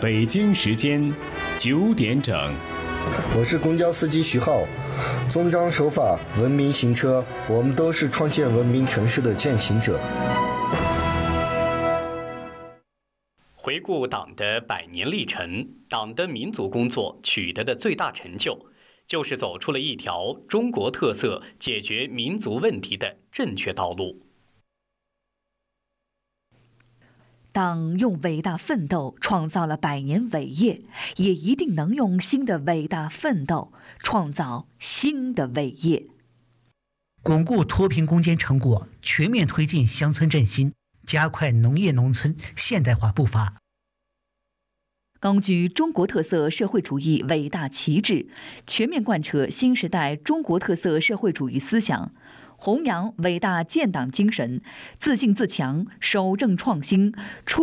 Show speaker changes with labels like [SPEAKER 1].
[SPEAKER 1] 北京时间9点整。
[SPEAKER 2] 我是公交司机徐浩，遵章守法，文明行车，我们都是创建文明城市的践行者。
[SPEAKER 3] 回顾党的100年历程，党的民族工作取得的最大成就，就是走出了一条中国特色解决民族问题的正确道路。
[SPEAKER 4] 党用伟大奋斗创造了100年伟业，也一定能用新的伟大奋斗创造新的伟业。
[SPEAKER 5] 巩固脱贫攻坚成果，全面推进乡村振兴，加快农业农村现代化步伐。
[SPEAKER 4] 高举中国特色社会主义伟大旗帜，全面贯彻新时代中国特色社会主义思想，弘扬伟大建党精神，自信自强，守正创新，